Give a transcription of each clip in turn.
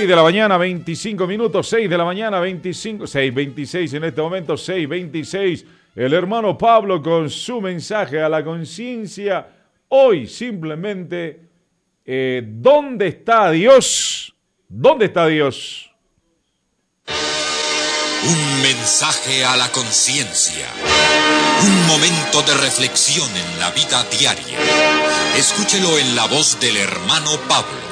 6 de la mañana, 25 minutos, 6 de la mañana, 25, 6:26 en este momento, 6:26. El hermano Pablo con su mensaje a la conciencia. Hoy simplemente, ¿dónde está Dios? ¿Dónde está Dios? Un mensaje a la conciencia. Un momento de reflexión en la vida diaria. Escúchelo en la voz del hermano Pablo.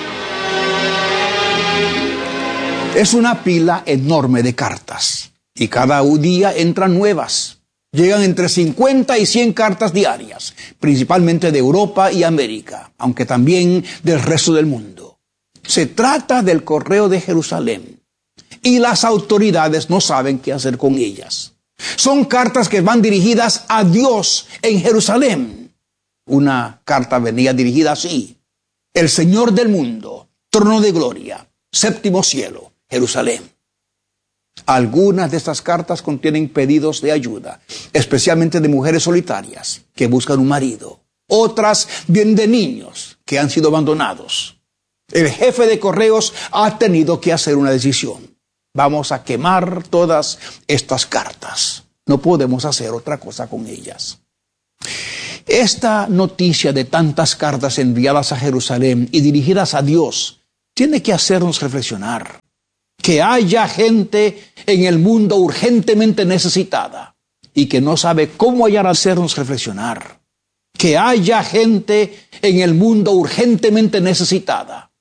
Es una pila enorme de cartas y cada día entran nuevas. Llegan entre 50 y 100 cartas diarias, principalmente de Europa y América, aunque también del resto del mundo. Se trata del correo de Jerusalén y las autoridades no saben qué hacer con ellas. Son cartas que van dirigidas a Dios en Jerusalén. Una carta venía dirigida así: el Señor del mundo, trono de gloria, séptimo cielo, Jerusalén. Algunas de estas cartas contienen pedidos de ayuda, especialmente de mujeres solitarias que buscan un marido. Otras vienen de niños que han sido abandonados. El jefe de correos ha tenido que hacer una decisión. Vamos a quemar todas estas cartas. No podemos hacer otra cosa con ellas. Esta noticia de tantas cartas enviadas a Jerusalén y dirigidas a Dios tiene que hacernos reflexionar. Que haya gente en el mundo urgentemente necesitada y que no sabe cómo hallar, hacernos reflexionar. Que haya gente en el mundo urgentemente necesitada